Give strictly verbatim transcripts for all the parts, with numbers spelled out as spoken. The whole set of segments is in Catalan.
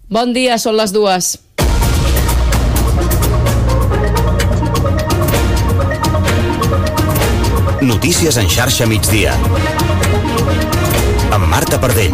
Bon dia, són les dues. Notícies en xarxa migdia. Amb Marta Pardell.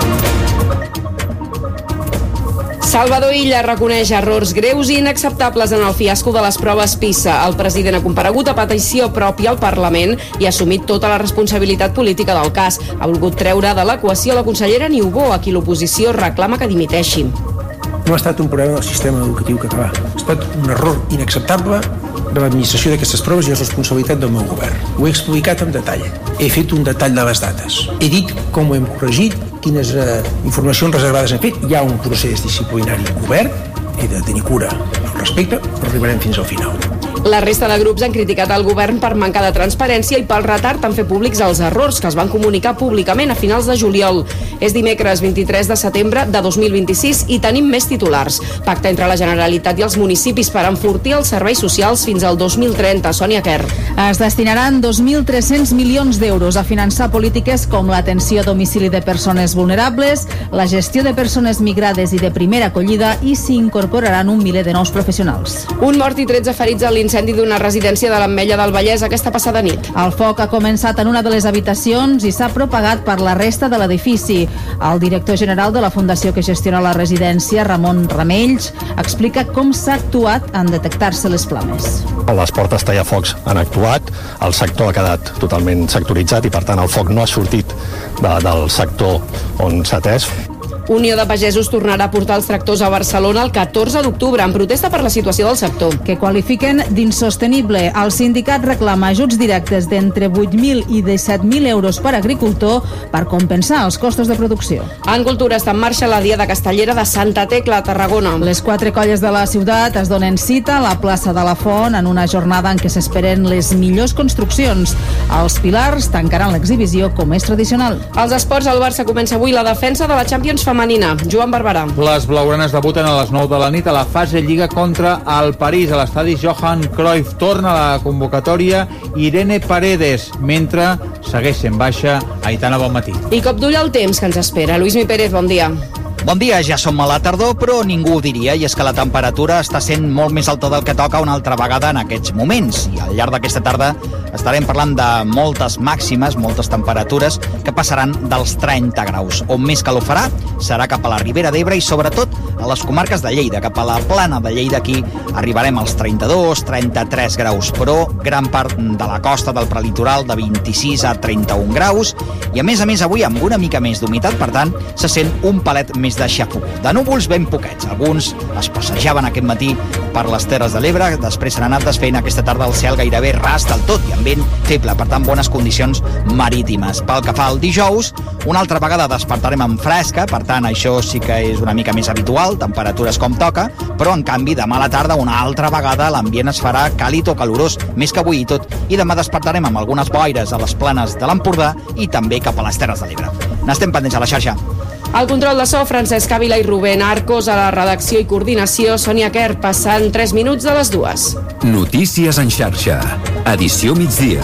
Salvador Illa reconeix errors greus i inacceptables en el fiasco de les proves PISA. El president ha comparegut a petició pròpia al Parlament i ha assumit tota la responsabilitat política del cas. Ha volgut treure de l'equació la consellera Niubó, a qui l'oposició reclama que dimiteixi. No ha estat un problema del sistema educatiu català. Ha estat un error inacceptable de l'administració d'aquestes proves i és responsabilitat del meu govern. Ho he explicat en detall. He fet un detall de les dates. He dit com ho hem corregit, quines eh, informacions reservades hem fet. Hi ha un procés disciplinari obert, he de tenir cura al respecte, però arribarem fins al final. La resta de grups han criticat el govern per manca de transparència i pel retard en fer públics els errors que es van comunicar públicament a finals de juliol. És dimecres vint-i-tres de setembre de dos mil vint-i-sis i tenim més titulars. Pacte entre la Generalitat i els municipis per enfortir els serveis socials fins al dos mil trenta. Sònia Quer. Es destinaran dos mil tres-cents milions d'euros a finançar polítiques com l'atenció a domicili de persones vulnerables, la gestió de persones migrades i de primera acollida, i s'hi incorporaran un miler de nous professionals. Un mort i tretze ferits a l'incendi d'una residència de l'Ametlla del Vallès aquesta passada nit. El foc ha començat en una de les habitacions i s'ha propagat per la resta de l'edifici. El director general de la fundació que gestiona la residència, Ramon Ramells, explica com s'ha actuat en detectar-se les flames. Les portes tallafocs han actuat, el sector ha quedat totalment sectoritzat i per tant el foc no ha sortit de, del sector on s'ha atès. Unió de Pagesos tornarà a portar els tractors a Barcelona el catorze d'octubre en protesta per la situació del sector. Que qualifiquen d'insostenible. El sindicat reclama ajuts directes d'entre vuit mil i disset mil euros per agricultor per compensar els costos de producció. En cultura està en marxa la Diada Castellera de Santa Tecla, a Tarragona. Les quatre colles de la ciutat es donen cita a la plaça de la Font en una jornada en què s'esperen les millors construccions. Els pilars tancaran l'exhibició com és tradicional. Als esports, al Barça comença avui la defensa de la Champions femenina. Joan Barberà. Les blaugranes debuten a les nou de la nit a la fase Lliga contra el París a l'estadi Johan Cruyff. Torna a la convocatòria Irene Paredes, mentre segueix sent baixa Aitana Bonmatí. I cop d'ull al temps que ens espera. Lluís Mi Pérez, bon dia. Bon dia, ja som a la tardor, però ningú ho diria, i és que la temperatura està sent molt més alta del que toca una altra vegada en aquests moments. I al llarg d'aquesta tarda estarem parlant de moltes màximes, moltes temperatures que passaran dels trenta graus. On més calor farà serà cap a la Ribera d'Ebre i sobretot a les comarques de Lleida. Cap a la plana de Lleida aquí arribarem als trenta-dos, trenta-tres graus, però gran part de la costa del prelitoral de vint-i-sis a trenta-un graus, i a més a més avui amb una mica més d'humitat, per tant se sent un palet més de xafogó. De núvols ben poquets. Alguns es passejaven aquest matí per les Terres de l'Ebre, després s'han anat desfent aquesta tarda el cel gairebé ras del tot i amb vent feble, per tant bones condicions marítimes. Pel que fa al dijous, una altra vegada despertarem amb fresca, per tant això sí que és una mica més habitual, temperatures com toca, però en canvi demà a la tarda una altra vegada l'ambient es farà càlid o calorós, més que avui i tot, i demà despertarem amb algunes boires a les planes de l'Empordà i també cap a les Terres de l'Ebre. N'estem pendents a la xarxa. Al control de so, Francesc Ávila i Rubén Arcos. A la redacció i coordinació, Sònia Quer. Passant tres minuts de les dues. Notícies en xarxa. Edició migdia.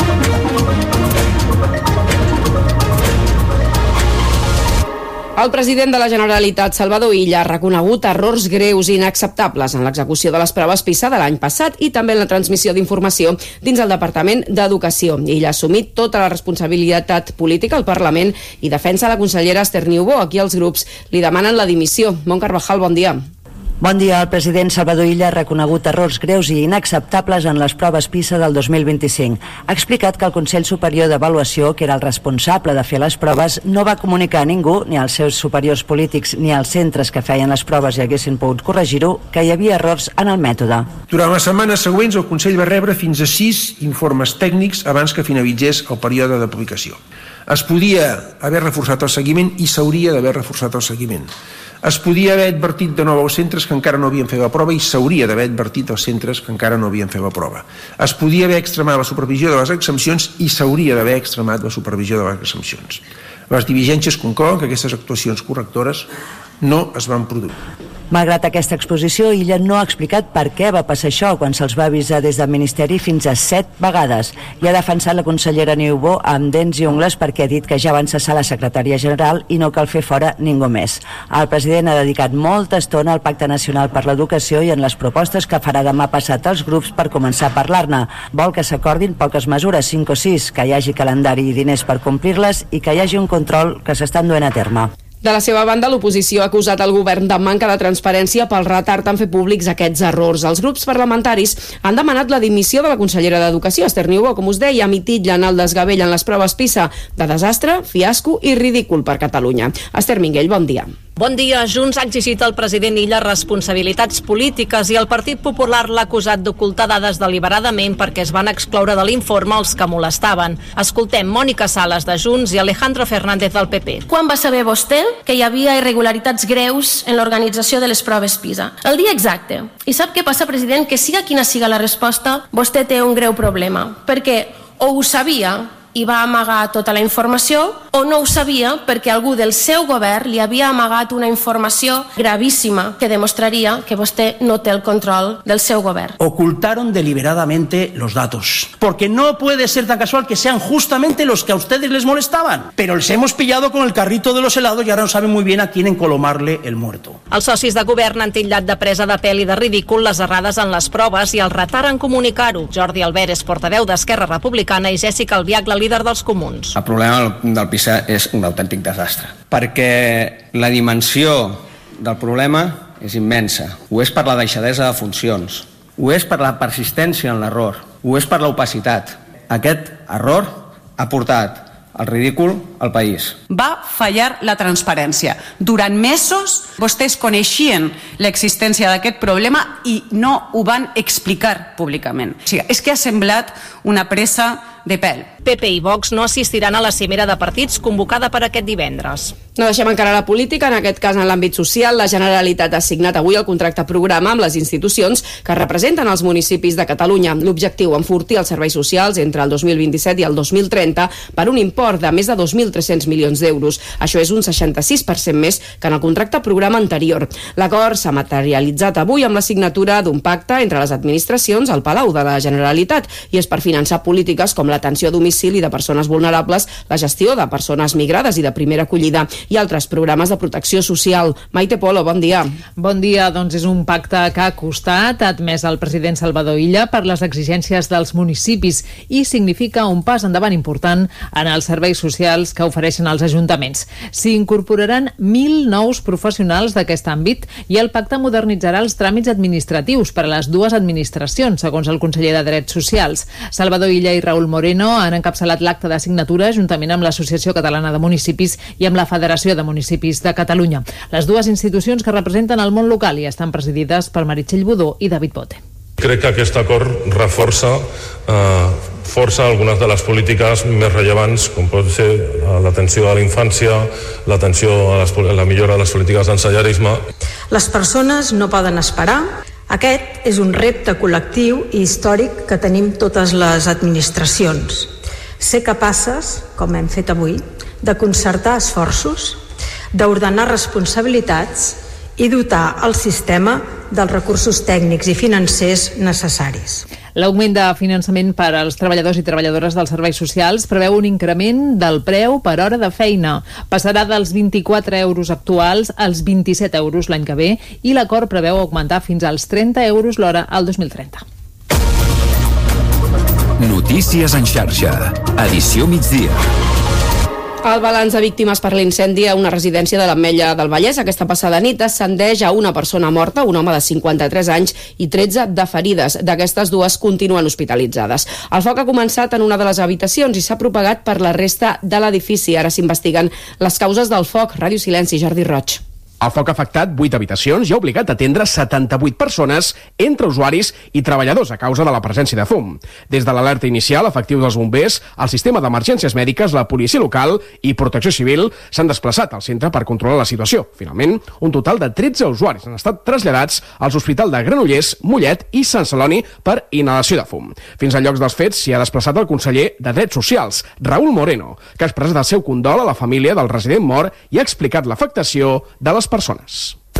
El president de la Generalitat, Salvador Illa, ha reconegut errors greus i inacceptables en l'execució de les proves PISA de l'any passat i també en la transmissió d'informació dins el Departament d'Educació. Illa ha assumit tota la responsabilitat política al Parlament i defensa la consellera Esther Niubó, a qui els grups li demanen la dimissió. Mont Carvajal, bon dia. Bon dia. El president Salvador Illa ha reconegut errors greus i inacceptables en les proves PISA del dos mil vint-i-cinc. Ha explicat que el Consell Superior d'Avaluació, que era el responsable de fer les proves, no va comunicar a ningú, ni als seus superiors polítics ni als centres que feien les proves i haguessin pogut corregir-ho, que hi havia errors en el mètode. Durant les setmanes següents, el Consell va rebre fins a sis informes tècnics abans que finalitzés el període d'aplicació. Es podia haver reforçat el seguiment i s'hauria d'haver reforçat el seguiment. Es podia haver advertit de nou als centres que encara no havien fet la prova i s'hauria d'haver advertit als centres que encara no havien fet la prova. Es podia haver extremat la supervisió de les exempcions i s'hauria d'haver extremat la supervisió de les exempcions. Les diligències conclouen que aquestes actuacions correctores no es van produir. Malgrat aquesta exposició, Illa no ha explicat per què va passar això quan se'ls va avisar des del Ministeri fins a set vegades i ha defensat la consellera Niubó amb dents i ungles perquè ha dit que ja van cessar la secretària general i no cal fer fora ningú més. El president ha dedicat molta estona al Pacte Nacional per l'Educació i en les propostes que farà demà passat als grups per començar a parlar-ne. Vol que s'acordin poques mesures, cinc o sis, que hi hagi calendari i diners per complir-les i que hi hagi un control que s'estan duent a terme. De la seva banda, l'oposició ha acusat el govern de manca de transparència pel retard en fer públics aquests errors. Els grups parlamentaris han demanat la dimissió de la consellera d'Educació, Esther Niubó, com us deia, mitillen el desgavell en les proves PISA de desastre, fiasco i ridícul per Catalunya. Esther Minguell, bon dia. Bon dia. Junts ha exigit al president Illa responsabilitats polítiques i el Partit Popular l'ha acusat d'ocultar dades deliberadament perquè es van excloure de l'informe els que molestaven. Escoltem Mònica Sales de Junts i Alejandro Fernández del P P. Quan va saber vostè que hi havia irregularitats greus en l'organització de les proves PISA? El dia exacte. I sap què passa, president? Que siga quina siga la resposta, vostè té un greu problema. Perquè o ho sabia i va amagar tota la informació, o no ho sabia perquè algú del seu govern li havia amagat una informació gravíssima que demostraria que vostè no té el control del seu govern. Ocultaron deliberadamente los datos, porque no puede ser tan casual que sean justamente los que a ustedes les molestaban, pero les hemos pillado con el carrito de los helados y ahora no saben muy bien a quién encolomarle el muerto. Els socis de govern han titllat de presa de pèl i de ridícul les errades en les proves i el retard en comunicar-ho. Jordi Albert és portaveu d'Esquerra Republicana i Jessica Albiach, la líder dels comuns. El problema del PISA és un autèntic desastre, perquè la dimensió del problema és immensa. Ho és per la deixadesa de funcions, ho és per la persistència en l'error, ho és per l'opacitat. Aquest error ha portat el ridícul al país. Va fallar la transparència. Durant mesos vostès coneixien l'existència d'aquest problema i no ho van explicar públicament. O sigui, és que ha semblat una presa de pèl. P P i Vox no assistiran a la cimera de partits convocada per aquest divendres. No deixem encara la política, en aquest cas en l'àmbit social. La Generalitat ha signat avui el contracte programa amb les institucions que representen els municipis de Catalunya. L'objectiu, enfortir els serveis socials entre el dos mil vint-i-set i el dos mil trenta per un import de més de dos mil tres-cents milions d'euros. Això és un seixanta-sis per cent més que en el contracte programa anterior. L'acord s'ha materialitzat avui amb la signatura d'un pacte entre les administracions al Palau de la Generalitat i és per finançar polítiques com l'atenció a domicili de persones vulnerables, la gestió de persones migrades i de primera acollida i altres programes de protecció social. Maite Polo, bon dia. Bon dia, doncs és un pacte que ha costat, ha admès el president Salvador Illa per les exigències dels municipis i significa un pas endavant important en els serveis socials que ofereixen els ajuntaments. S'hi incorporaran mil nous professionals d'aquest àmbit i el pacte modernitzarà els tràmits administratius per a les dues administracions, segons el conseller de Drets Socials. Salvador Illa i Raúl Moreno han encapçalat l'acte de signatura juntament amb l'Associació Catalana de Municipis i amb la Federació de Municipis de Catalunya. Les dues institucions que representen el món local i estan presidides per Meritxell Budó i David Bote. Crec que aquest acord reforça eh, força algunes de les polítiques més rellevants, com pot ser l'atenció a la infància, l'atenció a, les, a la millora de les polítiques d'ensenyarisme. Les persones no poden esperar. Aquest és un repte col·lectiu i històric que tenim totes les administracions. Ser capaces, com hem fet avui, de concertar esforços, d'ordenar responsabilitats i dotar el sistema dels recursos tècnics i financers necessaris. L'augment de finançament per als treballadors i treballadores dels serveis socials preveu un increment del preu per hora de feina. Passarà dels vint-i-quatre euros actuals als vint-i-set euros l'any que ve i l'acord preveu augmentar fins als trenta euros l'hora al dos mil trenta. Notícies en xarxa. Edició migdia. El balanç de víctimes per l'incendi a una residència de l'Ametlla del Vallès aquesta passada nit ascendeix a una persona morta, un home de cinquanta-tres anys i tretze de ferides. D'aquestes dues continuen hospitalitzades. El foc ha començat en una de les habitacions i s'ha propagat per la resta de l'edifici. Ara s'investiguen les causes del foc. Ràdio Silenci, Jordi Roig. El foc ha afectat vuit habitacions i ha obligat a atendre setanta-vuit persones, entre usuaris i treballadors, a causa de la presència de fum. Des de l'alerta inicial, efectius dels bombers, el sistema d'emergències mèdiques, la policia local i protecció civil s'han desplaçat al centre per controlar la situació. Finalment, un total de tretze usuaris han estat traslladats als hospitals de Granollers, Mollet i Sant Celoni per inhalació de fum. Fins a llocs dels fets s'hi ha desplaçat el conseller de Drets Socials, Raúl Moreno, que ha expressat el seu condol a la família del resident mort i ha explicat l'afectació de les persones.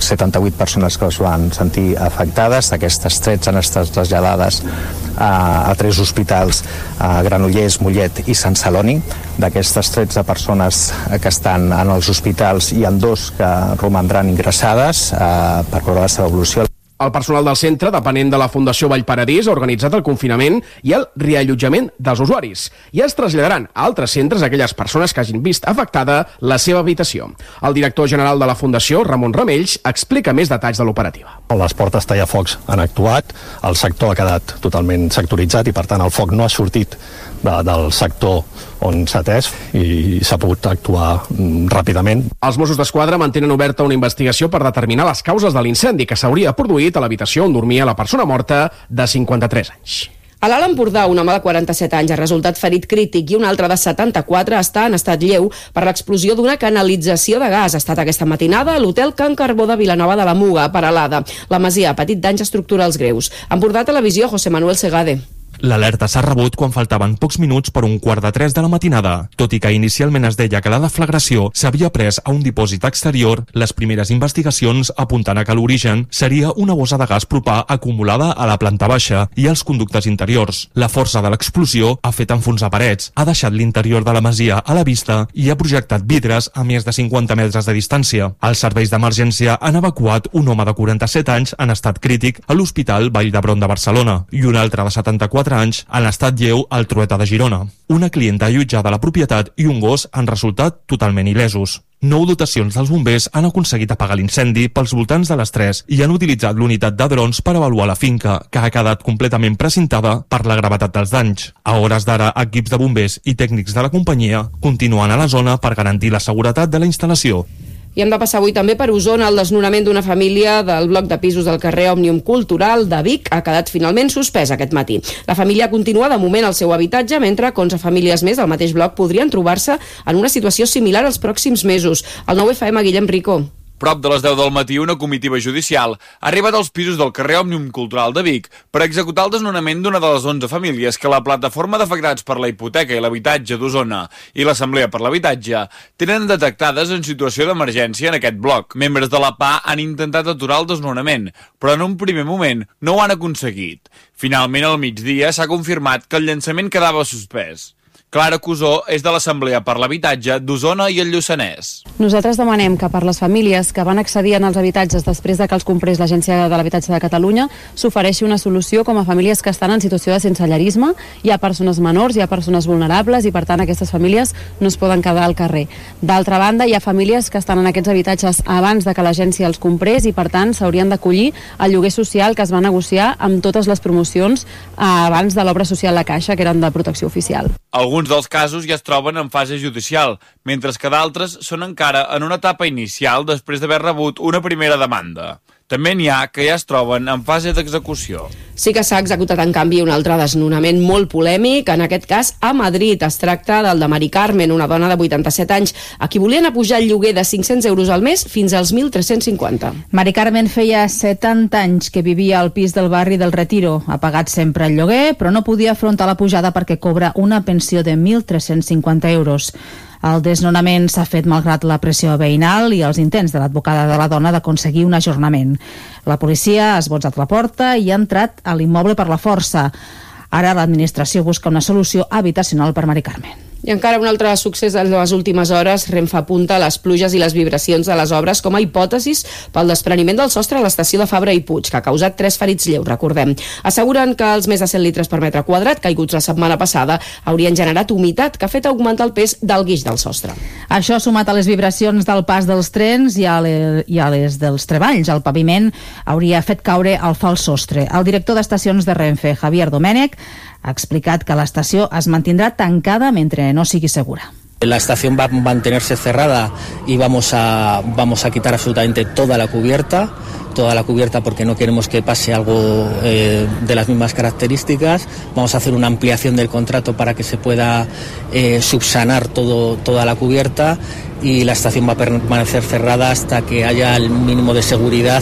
setanta-vuit persones que es van sentir afectades. D'aquestes tretze han estat traslladades a, a tres hospitals, a Granollers, Mollet i Sant Celoni. D'aquestes tretze persones que estan en els hospitals hi ha dos que romandran ingressades eh, per veure la seva evolució. El personal del centre, depenent de la Fundació Vallparadís, ha organitzat el confinament i el reallotjament dels usuaris. I es traslladaran a altres centres aquelles persones que hagin vist afectada la seva habitació. El director general de la Fundació, Ramon Ramells, explica més detalls de l'operativa. Les portes tallafocs han actuat, el sector ha quedat totalment sectoritzat i, per tant, el foc no ha sortit de, del sector on s'ha atès i s'ha pogut actuar mm, ràpidament. Els Mossos d'Esquadra mantenen oberta una investigació per determinar les causes de l'incendi que s'hauria produït a l'habitació on dormia la persona morta de cinquanta-tres anys. A l'Alt Empordà, un home de quaranta-set anys ha resultat ferit crític i un altre de setanta-quatre està en estat lleu per l'explosió d'una canalització de gas. Ha estat aquesta matinada a l'hotel Can Carbó de Vilanova de la Muga, a Peralada. La masia ha patit danys estructurals greus. Empordà Televisió, José Manuel Segade. L'alerta s'ha rebut quan faltaven pocs minuts per un quart de tres de la matinada. Tot i que inicialment es deia que la deflagració s'havia pres a un dipòsit exterior, les primeres investigacions apunten a que l'origen seria una bossa de gas propà acumulada a la planta baixa i als conductes interiors. La força de l'explosió ha fet enfonsar parets, ha deixat l'interior de la masia a la vista i ha projectat vidres a més de cinquanta metres de distància. Els serveis d'emergència han evacuat un home de quaranta-set anys en estat crític a l'Hospital Vall d'Hebron de Barcelona i un altre de setanta-quatre anys en estat lleu al Trueta de Girona. Una clienta allotjada a la propietat i un gos han resultat totalment il·lesos. Nou dotacions dels bombers han aconseguit apagar l'incendi pels voltants de les tres i han utilitzat l'unitat de drons per avaluar la finca, que ha quedat completament precintada per la gravetat dels danys. A hores d'ara, equips de bombers i tècnics de la companyia continuen a la zona per garantir la seguretat de la instal·lació. I hem de passar avui també per Osona. El desnonament d'una família del bloc de pisos del carrer Òmnium Cultural de Vic ha quedat finalment suspès aquest matí. La família continua de moment al seu habitatge, mentre que onze famílies més del mateix bloc podrien trobar-se en una situació similar els pròxims mesos. El nou F M, Guillem Rico. Prop de les deu del matí, una comitiva judicial ha arribat als pisos del carrer Òmnium Cultural de Vic per executar el desnonament d'una de les onze famílies que la plataforma d'afectats per la hipoteca i l'habitatge d'Osona i l'Assemblea per l'Habitatge tenen detectades en situació d'emergència en aquest bloc. Membres de la P A han intentat aturar el desnonament, però en un primer moment no ho han aconseguit. Finalment, al migdia, s'ha confirmat que el llançament quedava suspès. Clara Cusó és de l'Assemblea per l'Habitatge d'Osona i el Lluçanès. Nosaltres demanem que per les famílies que van accedir en els habitatges després de que els comprés l'Agència de l'Habitatge de Catalunya s'ofereixi una solució com a famílies que estan en situació de sensellarisme. Hi ha persones menors, hi ha persones vulnerables i per tant aquestes famílies no es poden quedar al carrer. D'altra banda, hi ha famílies que estan en aquests habitatges abans de que l'agència els comprés i per tant s'haurien d'acollir al lloguer social que es va negociar amb totes les promocions abans de l'obra social La Caixa, que eren de protecció oficial. Alguns dels casos ja es troben en fase judicial, mentre que d'altres són encara en una etapa inicial després d'haver rebut una primera demanda. També n'hi ha que ja es troben en fase d'execució. Sí que s'ha executat, en canvi, un altre desnonament molt polèmic, en aquest cas a Madrid. Es tracta del de Mari Carmen, una dona de vuitanta-set anys, a qui volien apujar el lloguer de cinc-cents euros al mes fins als mil tres-cents cinquanta. Mari Carmen feia setanta anys que vivia al pis del barri del Retiro. Ha pagat sempre el lloguer, però no podia afrontar la pujada perquè cobra una pensió de mil tres-cents cinquanta euros. El desnonament s'ha fet malgrat la pressió veïnal i els intents de l'advocada de la dona d'aconseguir un ajornament. La policia ha esbotzat la porta i ha entrat a l'immoble per la força. Ara l'administració busca una solució habitacional per Mari Carmen. I encara un altre succés en les últimes hores. Renfe apunta les pluges i les vibracions de les obres com a hipòtesis pel despreniment del sostre a l'estació de Fabra i Puig, que ha causat tres ferits lleus, recordem. Asseguren que els més de cent litres per metre quadrat caiguts la setmana passada haurien generat humitat que ha fet augmentar el pes del guix del sostre. Això sumat a les vibracions del pas dels trens i a, le, i a les dels treballs. El paviment hauria fet caure el fals sostre. El director d'estacions de Renfe, Javier Domènech, ha explicat que l'estació es mantindrà tancada mentre no sigui segura. La estación va a mantenerse cerrada y vamos a, vamos a quitar absolutamente toda la cubierta, toda la cubierta porque no queremos que pase algo eh, de las mismas características. Vamos a hacer una ampliación del contrato para que se pueda eh, subsanar todo, toda la cubierta y la estación va a permanecer cerrada hasta que haya el mínimo de seguridad.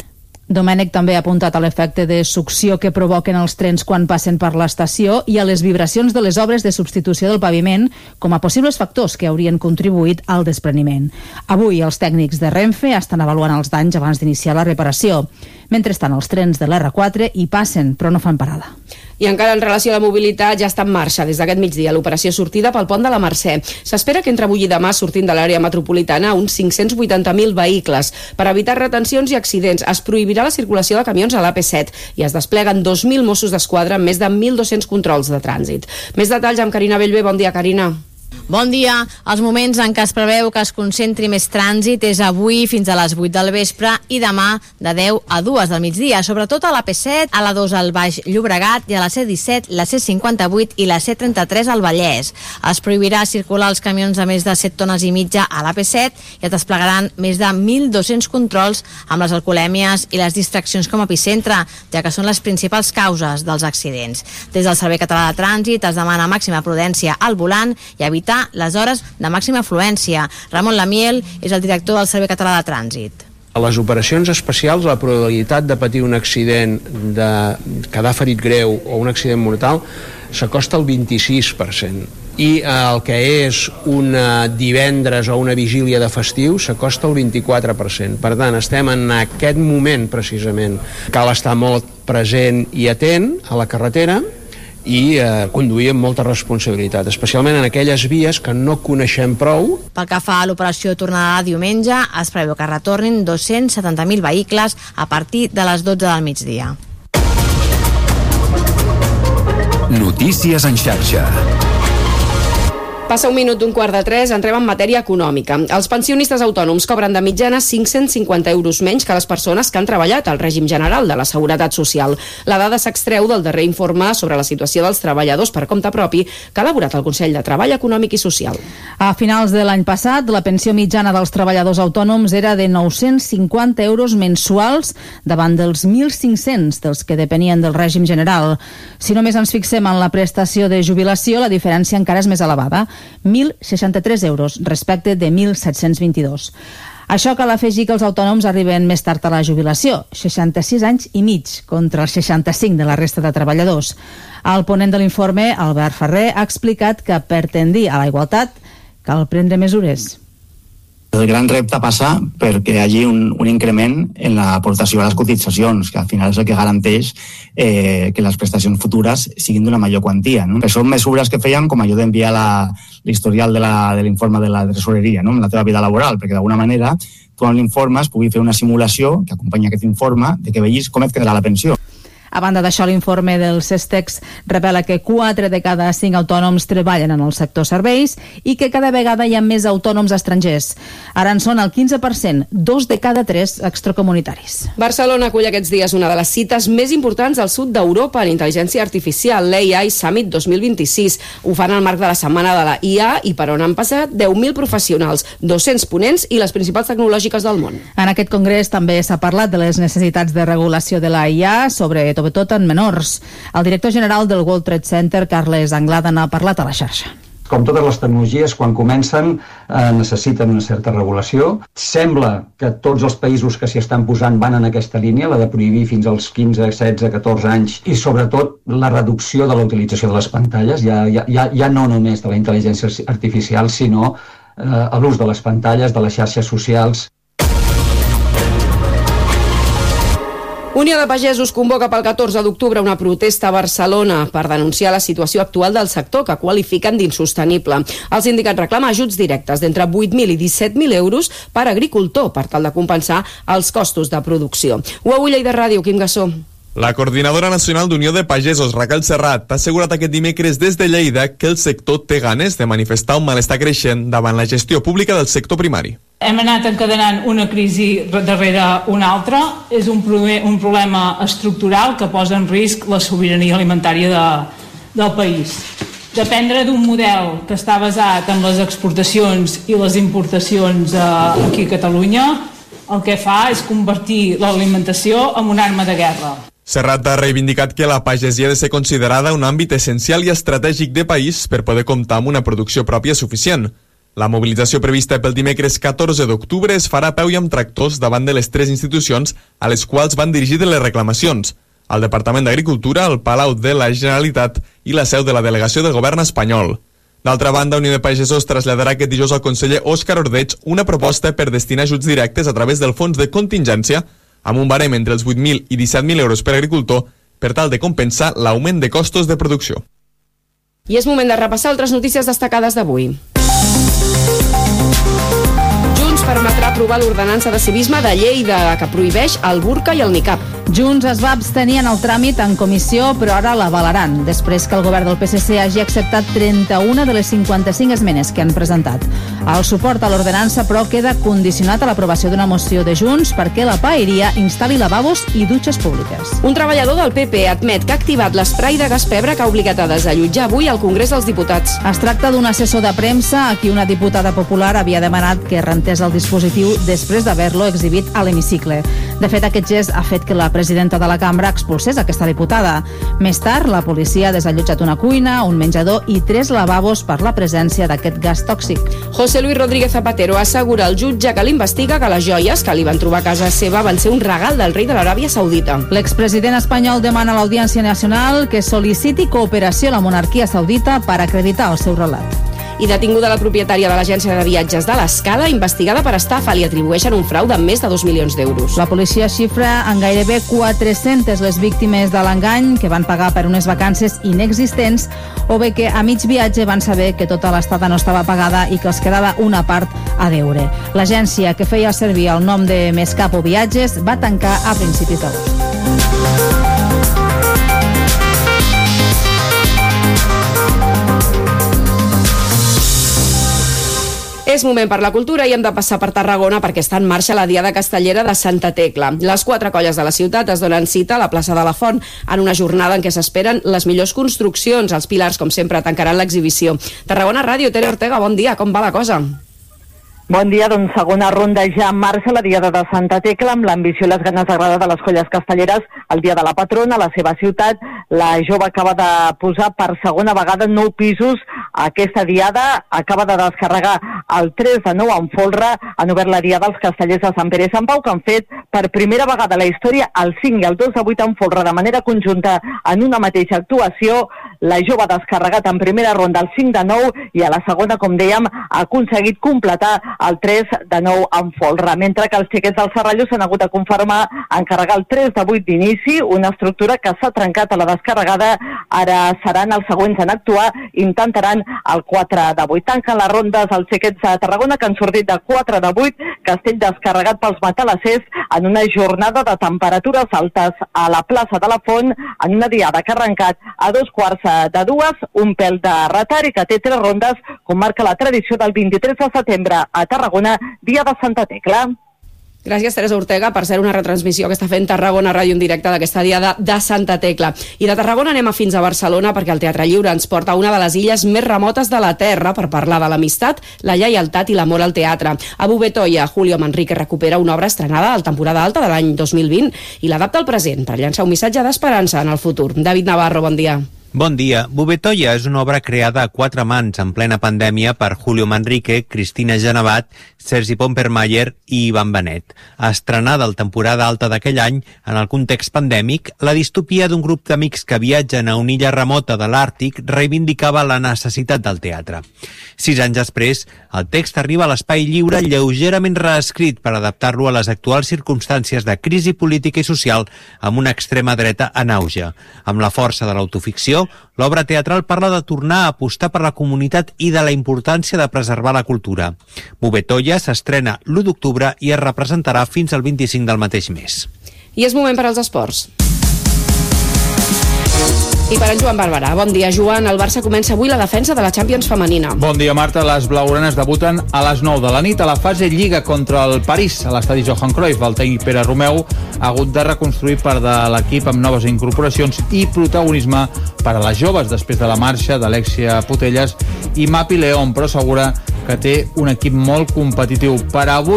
Domènech també ha apuntat a l'efecte de succió que provoquen els trens quan passen per l'estació i a les vibracions de les obres de substitució del paviment com a possibles factors que haurien contribuït al despreniment. Avui els tècnics de Renfe estan avaluant els danys abans d'iniciar la reparació. Mentrestant, els trens de l'erre quatre hi passen, però no fan parada. I encara en relació a la mobilitat, ja està en marxa des d'aquest migdia l'operació sortida pel pont de la Mercè. S'espera que entre avui i demà, sortint de l'àrea metropolitana, uns cinc-cents vuitanta mil vehicles. Per evitar retencions i accidents, es prohibirà la circulació de camions a l'A P set i es despleguen dos mil Mossos d'Esquadra amb més de mil dos-cents controls de trànsit. Més detalls amb Carina Bellver. Bon dia, Carina. Bon dia. Els moments en què es preveu que es concentri més trànsit és avui fins a les vuit del vespre i demà de deu a dues del migdia, sobretot a la P set, a la dos al Baix Llobregat i a la C disset, la C cinquanta-vuit i la C trenta-tres al Vallès. Es prohibirà circular els camions de més de set tones i mitja a la P set i es desplegaran més de mil dos-cents controls amb les alcoholèmies i les distraccions com a epicentre, ja que són les principals causes dels accidents. Des del Servei Català de Trànsit es demana màxima prudència al volant i evitar les hores de màxima afluència. Ramon Lamiel és el director del Servei Català de Trànsit. A les operacions especials, la probabilitat de patir un accident, de quedar ferit greu o un accident mortal s'acosta al vint-i-sis per cent. I el que és un divendres o una vigília de festiu s'acosta al vint-i-quatre per cent. Per tant, estem en aquest moment precisament. Cal estar molt present i atent a la carretera i eh, conduir amb molta responsabilitat, especialment en aquelles vies que no coneixem prou. Pel que fa a l'operació de tornada de diumenge, es preveu que retornin dos-cents setanta mil vehicles a partir de les dotze del migdia. Notícies en xarxa. Passa un minut d'un quart de tres, entrem en matèria econòmica. Els pensionistes autònoms cobren de mitjana cinc-cents cinquanta euros menys que les persones que han treballat al règim general de la Seguretat Social. La dada s'extreu del darrer informe sobre la situació dels treballadors per compte propi que ha elaborat el Consell de Treball Econòmic i Social. A finals de l'any passat, la pensió mitjana dels treballadors autònoms era de nou-cents cinquanta euros mensuals davant dels mil cinc-cents dels que depenien del règim general. Si només ens fixem en la prestació de jubilació, la diferència encara és més elevada. mil seixanta-tres euros respecte de mil set-cents vint-i-dos. Això cal afegir que els autònoms arriben més tard a la jubilació, seixanta-sis anys i mig, contra els seixanta-cinc de la resta de treballadors. El ponent de l'informe, Albert Ferrer, ha explicat que per tendir a la igualtat cal prendre mesures. El gran repte passa perquè hi hagi un, un increment en l'aportació a les cotitzacions, que al final és el que garanteix eh, que les prestacions futures siguin d'una major quantia. No? Que són mesures que feien com allò d'enviar l'historial de l'informe de, de la tresoreria, no? En la teva vida laboral, perquè d'alguna manera tu amb l'informe es pugui fer una simulació que acompanya aquest informe de que vegis com et quedarà la pensió. A banda d'això, l'informe del CESTEX revela que quatre de cada cinc autònoms treballen en el sector serveis i que cada vegada hi ha més autònoms estrangers. Ara en són el quinze per cent, dos de cada tres extracomunitaris. Barcelona acull aquests dies una de les cites més importants al sud d'Europa en intel·ligència artificial, l'A I Summit dos mil vint-i-sis. Ho fan al marc de la setmana de la I A i per on han passat deu mil professionals, dos-cents ponents i les principals tecnològiques del món. En aquest congrés també s'ha parlat de les necessitats de regulació de la I A, sobre sobretot en menors. El director general del World Trade Center, Carles Anglada, n'ha parlat a la xarxa. Com totes les tecnologies, quan comencen eh, necessiten una certa regulació. Sembla que tots els països que s'hi estan posant van en aquesta línia, la de prohibir fins als quinze, setze, catorze anys, i sobretot la reducció de la utilització de les pantalles, ja, ja, ja, ja no només de la intel·ligència artificial, sinó eh, l'ús de les pantalles, de les xarxes socials. Unió de Pagesos convoca pel catorze d'octubre una protesta a Barcelona per denunciar la situació actual del sector que qualifiquen d'insostenible. El sindicat reclama ajuts directes d'entre vuit mil i disset mil euros per agricultor per tal de compensar els costos de producció. Ho avui Lleida Ràdio, Quim Gassó. La coordinadora nacional d'Unió de Pagesos, Raquel Serrat, ha assegurat aquest dimecres des de Lleida que el sector té ganes de manifestar un malestar creixent davant la gestió pública del sector primari. Hem anat encadenant una crisi darrere una altra. És un, un problema estructural que posa en risc la sobirania alimentària de, del país. Dependre d'un model que està basat en les exportacions i les importacions eh, aquí a Catalunya, el que fa és convertir l'alimentació en una arma de guerra. Serrat ha reivindicat que la pagesia ha de ser considerada un àmbit essencial i estratègic de país per poder comptar amb una producció pròpia suficient. La mobilització prevista pel dimecres catorze d'octubre es farà a peu i amb tractors davant de les tres institucions a les quals van dirigir les reclamacions: el Departament d'Agricultura, el Palau de la Generalitat i la seu de la delegació del govern espanyol. D'altra banda, Unió de Pagesos traslladarà aquest dijous al conseller Òscar Ordeig una proposta per destinar ajuts directes a través del fons de contingència amb un barem entre els vuit mil i disset mil euros per agricultor per tal de compensar l'augment de costos de producció. I és moment de repassar altres notícies destacades d'avui. Junts permetrà aprovar l'ordenança de civisme de Lleida que prohibeix el burca i el niqab. Junts es va abstenir en el tràmit en comissió, però ara l'avalaran, després que el govern del P S C hagi acceptat trenta-una de les cinquanta-cinc esmenes que han presentat. El suport a l'ordenança, però, queda condicionat a l'aprovació d'una moció de Junts perquè la paeria instal·li lavabos i dutxes públiques. Un treballador del P P admet que ha activat l'esprai de gas pebre que ha obligat a desallotjar avui al Congrés dels Diputats. Es tracta d'un assessor de premsa a qui una diputada popular havia demanat que rentés el dispositiu després d'haver-lo exhibit a l'hemicicle. De fet, aquest gest ha fet que la presidenta de la cambra expulsés aquesta diputada. Més tard, la policia ha desallotjat una cuina, un menjador i tres lavabos per la presència d'aquest gas tòxic. José Luis Rodríguez Zapatero assegura al jutge que l'investiga que les joies que li van trobar a casa seva van ser un regal del rei de l'Aràbia Saudita. L'expresident espanyol demana a l'Audiència Nacional que sol·liciti cooperació a la monarquia saudita per acreditar el seu relat. I detinguda la propietària de l'agència de viatges de l'Escala, investigada per estafa, li atribueixen un frau de més de dos milions d'euros. La policia xifra en gairebé quatre-centes les víctimes de l'engany que van pagar per unes vacances inexistents o bé que a mig viatge van saber que tota l'estada no estava pagada i que els quedava una part a deure. L'agència, que feia servir el nom de Mescapo Viatges, va tancar a principis d'agost. És moment per la cultura i hem de passar per Tarragona perquè està en marxa la Diada Castellera de Santa Tecla. Les quatre colles de la ciutat es donen cita a la plaça de la Font en una jornada en què s'esperen les millors construccions. Els pilars, com sempre, tancaran l'exhibició. Tarragona Ràdio, Tere Ortega, bon dia, com va la cosa? Bon dia, doncs segona ronda ja en marxa la Diada de Santa Tecla amb l'ambició i les ganes d'agradar de les colles castelleres el dia de la patrona a la seva ciutat. La jove acaba de posar per segona vegada nou pisos a aquesta diada, acaba de descarregar el tres de nou en folre. Han obert la diada dels castellers de Sant Pere i Sant Pau, que han fet per primera vegada a la història el cinc i el dos de vuit en folre de manera conjunta en una mateixa actuació. La jove ha descarregat en primera ronda el cinc de nou i a la segona, com dèiem, ha aconseguit completar el tres de nou en folre, mentre que els xiquets del Serralló s'han hagut de conformar a encarregar el tres de vuit d'inici, una estructura que s'ha trencat a la descarregada. Ara seran els següents en actuar, intentaran el quatre de vuit. Tanquen les rondes els xiquets de Tarragona, que han sortit de quatre de vuit, castell descarregat pels matalassers en una jornada de temperatures altes a la plaça de la Font, en una diada que ha arrencat a dos quarts de dues, un pèl de retard i que té tres rondes, com marca la tradició del vint-i-tres de setembre a Tarragona, dia de Santa Tecla. Gràcies, Teresa Ortega, per ser una retransmissió que està fent Tarragona Ràdio en directe d'aquesta diada de Santa Tecla. I de Tarragona anem a fins a Barcelona perquè el Teatre Lliure ens porta a una de les illes més remotes de la Terra per parlar de l'amistat, la lleialtat i l'amor al teatre. A Bubetoia, Julio Manrique recupera una obra estrenada a la temporada alta de l'any dos mil vint i l'adapta al present per llançar un missatge d'esperança en el futur. David Navarro, bon dia. Bon dia. Bubetoia és una obra creada a quatre mans en plena pandèmia per Julio Manrique, Cristina Genevat, Sergi Pompermayer i Ivan Benet. Estrenada al temporada alta d'aquell any, en el context pandèmic, la distopia d'un grup d'amics que viatgen a una illa remota de l'Àrtic reivindicava la necessitat del teatre. Sis anys després, el text arriba a l'Espai Lliure lleugerament reescrit per adaptar-lo a les actuals circumstàncies de crisi política i social amb una extrema dreta en auge. Amb la força de l'autoficció, l'obra teatral parla de tornar a apostar per la comunitat i de la importància de preservar la cultura. Bubetoia s'estrena l'u d'octubre i es representarà fins al vint-i-cinc del mateix mes. I és moment per als esports. I per en Joan Barberà. Bon dia, Joan. El Barça comença avui la defensa de la Champions femenina. Bon dia, Marta. Les blaugranes debuten a les nou de la nit a la fase Lliga contra el París a l'estadi Johan Cruyff. El tècnic Pere Romeu ha hagut de reconstruir part de l'equip amb noves incorporacions i protagonisme per a les joves després de la marxa d'Alexia Putellas i Mapi León, però assegura que té un equip molt competitiu. Per avui,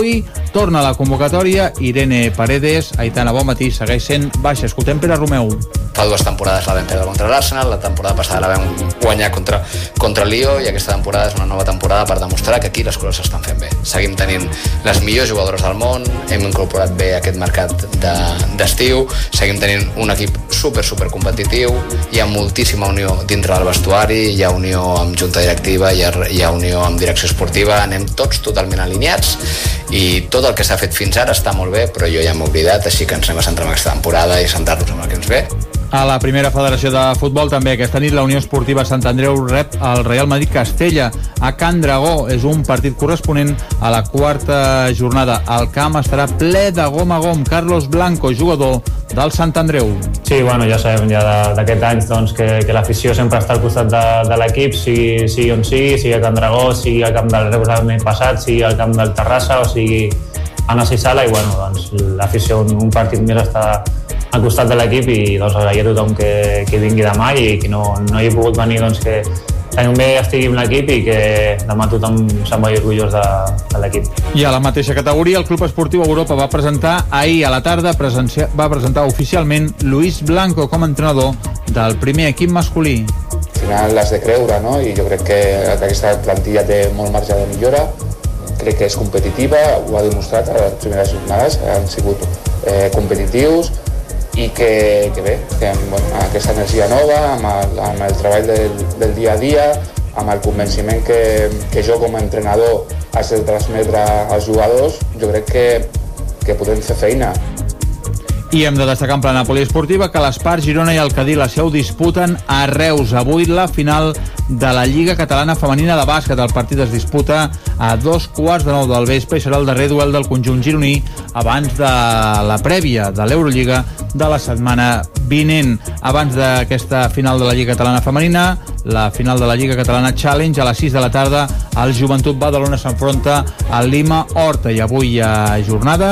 Torna a la convocatòria Irene Paredes. Aitana, bon matí, segueix sent baixa. Escoltem Pere Romeu. Fa dues temporades la vam perdre contra l'Arsenal, la temporada passada la vam guanyar contra, contra el Lió, i aquesta temporada és una nova temporada per demostrar que aquí les coses s'estan fent bé. Seguim tenint les millors jugadores del món, hem incorporat bé aquest mercat d'estiu, de, seguim tenint un equip super, super competitiu, hi ha moltíssima unió dintre del vestuari, hi ha unió amb junta directiva, hi ha, hi ha unió amb direcció esportiva, anem tots totalment alineats i tot el que s'ha fet fins ara està molt bé, però jo ja m'he oblidat, així que ens anem a centrar en aquesta temporada i centrar-nos en el que ens ve. A la primera federació de futbol també aquesta nit la Unió Esportiva Sant Andreu rep el Real Madrid Castella a Can Dragó. És un partit corresponent a la quarta jornada. El camp estarà ple de gom a gom. Carlos Blanco, jugador del Sant Andreu. Sí, bueno, ja sabem ja d'aquests anys doncs, que, que l'afició sempre està al costat de, de l'equip, sigui, sigui on sigui, sigui a Can Dragó, sigui al camp del Reus l'any passat, sigui al camp del Terrassa o sigui a Nasi Sala, i bueno, doncs, l'afició un, un partit més està al costat de l'equip i doncs agrair a tothom que, que vingui demà, i qui no, no hi ha pogut venir doncs que també estigui amb l'equip i que demà tothom se'n vagi orgullós de, de l'equip. I a la mateixa categoria el Club Esportiu Europa va presentar ahir a la tarda presencia, va presentar oficialment Luis Blanco com a entrenador del primer equip masculí. Al final l'has de creure, no? I jo crec que aquesta plantilla té molt marge de millora, crec que és competitiva, ho ha demostrat a les primeres jornades, han sigut eh, competitius, i que, que bé, que bueno, aquesta energia nova, amb el, amb el treball del, del dia a dia, amb el convenciment que, que jo com a entrenador haig de transmetre als jugadors, jo crec que, que podem fer feina. I hem de destacar en plana poliesportiva que l'Espart, Girona i el Cadí la Seu disputen a Reus avui la final de la Lliga Catalana Femenina de Bàsquet. El partit es disputa a dos quarts de nou del vespre i serà el darrer duel del conjunt gironí abans de la prèvia de l'Eurolliga de la setmana vinent. Abans d'aquesta final de la Lliga Catalana Femenina, la final de la Lliga Catalana Challenge a les sis de la tarda, el Joventut Badalona s'enfronta al Lima Horta, i avui hi ha jornada